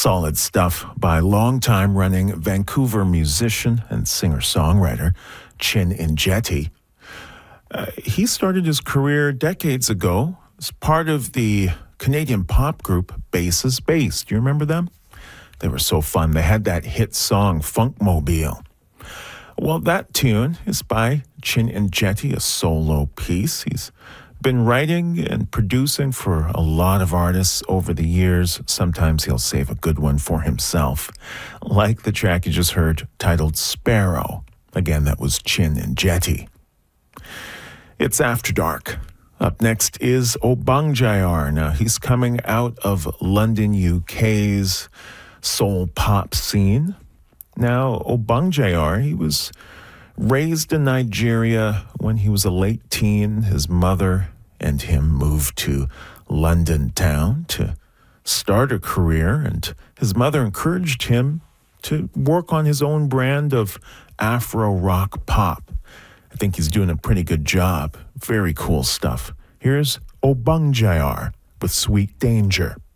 Solid stuff by longtime running Vancouver musician and singer-songwriter Chin Injeti. He started his career decades ago as part of the Canadian pop group Bass's Bass. Do you remember them? They were so fun. They had that hit song, Funkmobile. Well, that tune is by Chin Injeti, a solo piece. He's been writing and producing for a lot of artists over the years. Sometimes he'll save a good one for himself, like the track you just heard titled Sparrow. Again, that was Chin Injeti. It's After Dark. Up next is Obang Now, he's coming out of London, UK's soul pop scene. Now, Obang he was raised in Nigeria. When he was a late teen, his mother and him moved to London town to start a career, and his mother encouraged him to work on his own brand of Afro rock pop. I think he's doing a pretty good job. Very cool stuff. Here's Obang with Sweet Danger.